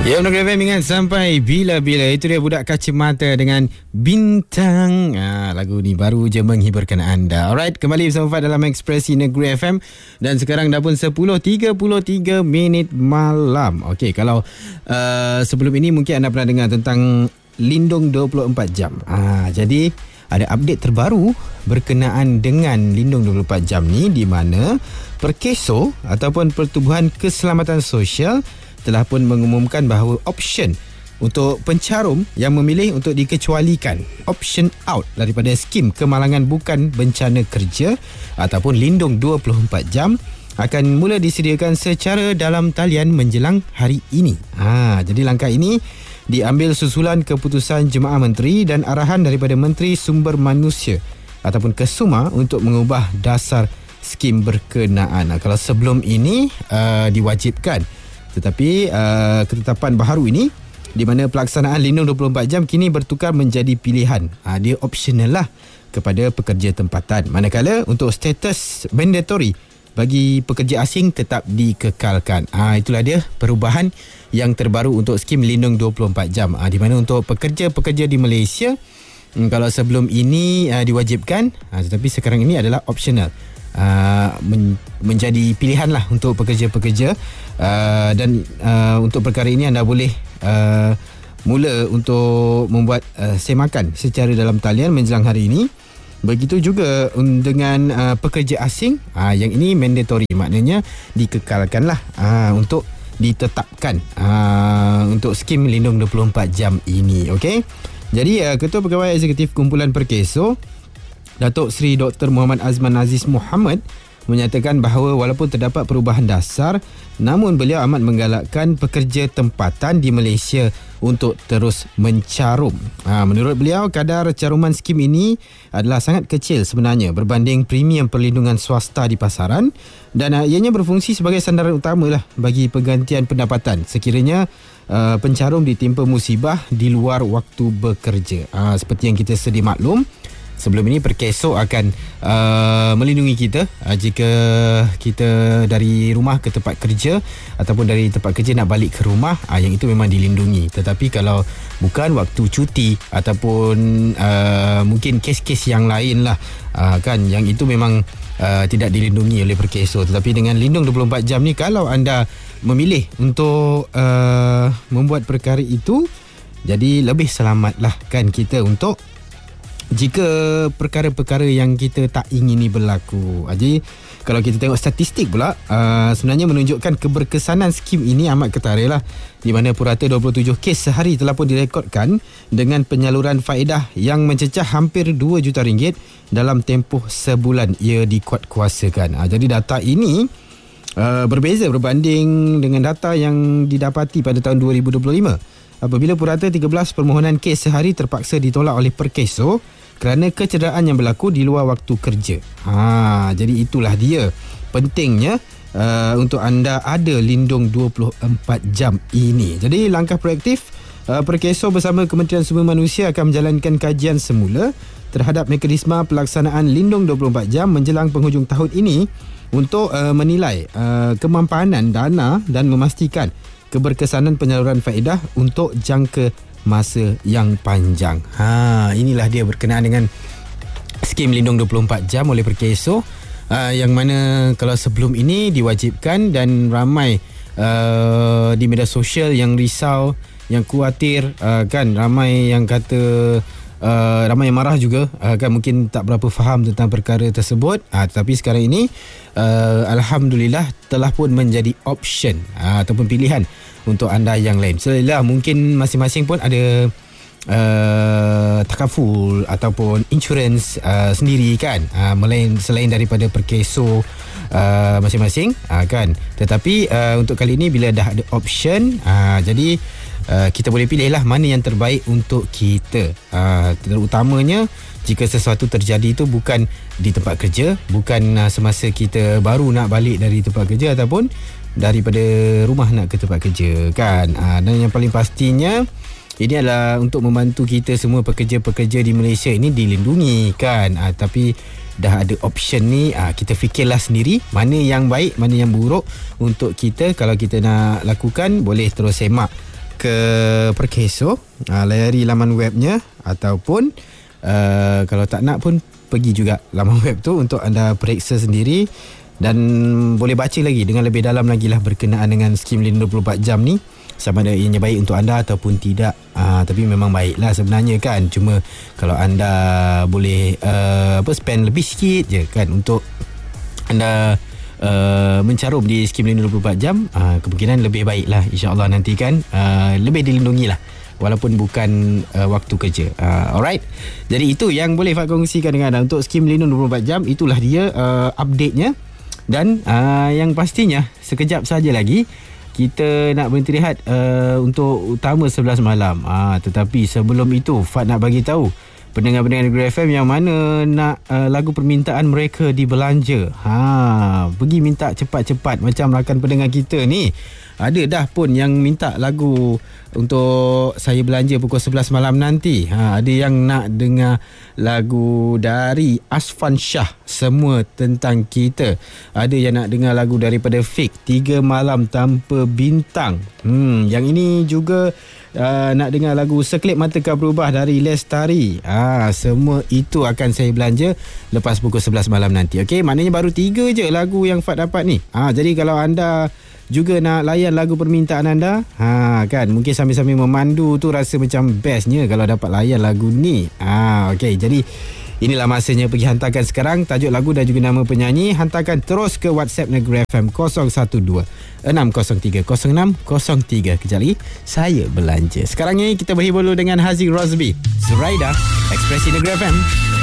Ya, Negeri FM ingat sampai bila-bila. Itu dia Budak Kacamata dengan Bintang. Lagu ni baru je menghiburkan anda. Alright, kembali bersama Fad dalam Ekspresi Negeri FM. Dan sekarang dah pun 10.33 malam. Okey, kalau sebelum ini mungkin anda pernah dengar tentang Lindung 24 jam. Jadi ada update terbaru berkenaan dengan Lindung 24 jam ni, di mana Perkeso ataupun Pertubuhan Keselamatan Sosial telah pun mengumumkan bahawa option untuk pencarum yang memilih untuk dikecualikan option out daripada skim kemalangan bukan bencana kerja ataupun Lindung 24 jam akan mula disediakan secara dalam talian menjelang hari ini. Jadi langkah ini diambil susulan keputusan Jemaah Menteri dan arahan daripada Menteri Sumber Manusia ataupun Kesuma untuk mengubah dasar skim berkenaan. Kalau sebelum ini diwajibkan, tetapi ketetapan baharu ini di mana pelaksanaan Lindung 24 jam kini bertukar menjadi pilihan. Dia optional lah kepada pekerja tempatan. Manakala untuk status mandatory bagi pekerja asing tetap dikekalkan. Itulah dia perubahan yang terbaru untuk skim Lindung 24 jam. Di mana untuk pekerja-pekerja di Malaysia, kalau sebelum ini diwajibkan, tetapi sekarang ini adalah optional. Menjadi pilihan lah untuk pekerja-pekerja, dan untuk perkara ini anda boleh mula untuk membuat semakan secara dalam talian menjelang hari ini. Begitu juga dengan pekerja asing, yang ini mandatory, maknanya dikekalkan lah untuk ditetapkan untuk skim Lindung 24 jam ini. Okey. Jadi Ketua Pegawai Eksekutif Kumpulan Perkeso, Datuk Seri Dr. Muhammad Azman Aziz Muhammad, menyatakan bahawa walaupun terdapat perubahan dasar, namun beliau amat menggalakkan pekerja tempatan di Malaysia untuk terus mencarum. Menurut beliau, kadar caruman skim ini adalah sangat kecil sebenarnya berbanding premium perlindungan swasta di pasaran, dan ianya berfungsi sebagai sandaran utama lah bagi penggantian pendapatan sekiranya pencarum ditimpa musibah di luar waktu bekerja. Seperti yang kita sedia maklum, sebelum ini Perkeso akan melindungi kita jika kita dari rumah ke tempat kerja ataupun dari tempat kerja nak balik ke rumah, yang itu memang dilindungi. Tetapi kalau bukan waktu cuti ataupun mungkin kes-kes yang lain lah, kan, yang itu memang tidak dilindungi oleh Perkeso. Tetapi dengan Lindung 24 jam ni, kalau anda memilih untuk membuat perkara itu, jadi lebih selamat lah kan kita untuk jika perkara-perkara yang kita tak ingini berlaku. Jadi kalau kita tengok statistik pula, sebenarnya menunjukkan keberkesanan skim ini amat ketara lah, di mana purata 27 kes sehari telah pun direkodkan dengan penyaluran faedah yang mencecah hampir 2 juta ringgit dalam tempoh sebulan ia dikuatkuasakan. Jadi data ini berbeza berbanding dengan data yang didapati pada tahun 2025 apabila purata 13 permohonan kes sehari terpaksa ditolak oleh Perkeso kerana kecederaan yang berlaku di luar waktu kerja. Jadi itulah dia pentingnya untuk anda ada Lindung 24 jam ini. Jadi langkah proaktif Perkeso bersama Kementerian Sumber Manusia akan menjalankan kajian semula terhadap mekanisme pelaksanaan Lindung 24 jam menjelang penghujung tahun ini untuk menilai kemampanan dana dan memastikan keberkesanan penyaluran faedah untuk jangka masa yang panjang. Inilah dia berkenaan dengan skim Lindung 24 jam oleh Perkeso, yang mana kalau sebelum ini diwajibkan dan ramai di media sosial yang risau, yang khawatir, kan, ramai yang kata ramai yang marah juga, kan, mungkin tak berapa faham tentang perkara tersebut. Tapi sekarang ini alhamdulillah telah pun menjadi option ataupun pilihan untuk anda yang lain. Selainlah mungkin masing-masing pun ada takaful ataupun insurans sendiri, kan, selain daripada Perkeso masing-masing, kan. Tetapi untuk kali ini bila dah ada option, jadi kita boleh pilih lah mana yang terbaik untuk kita. Terutamanya jika sesuatu terjadi itu bukan di tempat kerja, bukan semasa kita baru nak balik dari tempat kerja ataupun daripada rumah nak ke tempat kerja, kan. Dan yang paling pastinya ini adalah untuk membantu kita semua pekerja-pekerja di Malaysia ini dilindungi, kan. Tapi dah ada option ni, kita fikirlah sendiri mana yang baik, mana yang buruk untuk kita. Kalau kita nak lakukan, boleh terus semak ke Perkeso, layari laman webnya, ataupun kalau tak nak pun pergi juga laman web tu untuk anda periksa sendiri dan boleh baca lagi dengan lebih dalam lagi lah berkenaan dengan skim Lindung 24 jam ni, sama ada ianya baik untuk anda ataupun tidak. Tapi memang baiklah sebenarnya kan, cuma kalau anda boleh spend lebih sikit je kan untuk anda mencarum di skim Lindung 24 jam, kemungkinan lebih baiklah insya-Allah nanti kan, lebih dilindungi lah walaupun bukan waktu kerja. Alright. Jadi itu yang boleh Fat kongsikan dengan anda untuk skim Lindung 24 jam. Itulah dia update-nya. Dan yang pastinya sekejap saja lagi kita nak berhenti rehat untuk utama 11 malam. Tetapi sebelum itu Fat nak bagi tahu pendengar-pendengar Negeri FM yang mana nak lagu permintaan mereka dibelanja. Pergi minta cepat-cepat macam rakan pendengar kita ni. Ada dah pun yang minta lagu untuk saya belanja pukul 11 malam nanti. Ada yang nak dengar lagu dari Asfan Shah, Semua Tentang Kita. Ada yang nak dengar lagu daripada Fik, 3 Malam Tanpa Bintang. Yang ini juga nak dengar lagu Sekelip Mata Kau Berubah dari Lestari. Semua itu akan saya belanja lepas pukul 11 malam nanti. Okey, maknanya baru 3 je lagu yang Fat dapat ni. Jadi kalau anda juga nak layan lagu permintaan anda, kan mungkin sambil-sambil memandu tu rasa macam bestnya kalau dapat layan lagu ni. Okey, jadi inilah masanya pergi hantarkan sekarang tajuk lagu dan juga nama penyanyi. Hantarkan terus ke WhatsApp Negeri FM 012-603-0603. Kejap lagi saya belanja. Sekarang ni kita berhibur dulu dengan Haziq Rosby, Zuraida, Ekspresi Negeri FM.